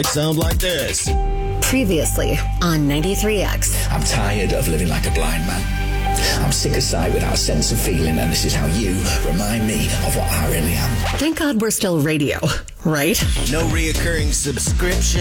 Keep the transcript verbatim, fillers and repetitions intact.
It sounds like this. Previously on ninety-three X. I'm tired of living like a blind man. I'm sick of sight without a sense of feeling, and this is how you remind me of what I really am. Thank God we're still radio, right? No reoccurring subscription.